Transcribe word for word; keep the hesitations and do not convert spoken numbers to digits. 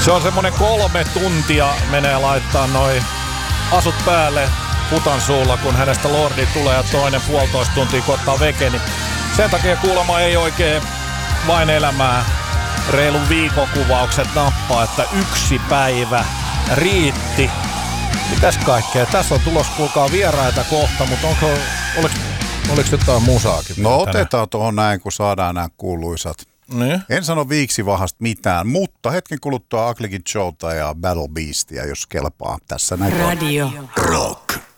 Se on semmonen kolme tuntia menee laittaa noi asut päälle Hutan suulla, kun hänestä lordi tulee ja toinen puolitoista tuntia koittaa veke, niin sen takia kuulemma ei oikein vain elämää reilun viikon kuvaukset nappaa, että yksi päivä riitti. Mitäs kaikkea? Tässä on tulos, kuulkaa, vieraita kohta, mutta onko, oliko, oliko jotain musaakin? No otetaan tuohon näin, kun saadaan nämä kuuluisat. Niin? En sano viiksi vahasta mitään, mutta hetken kuluttua Ugly Kid Jota ja Battle Beastia, jos kelpaa tässä näin. Radio Rock.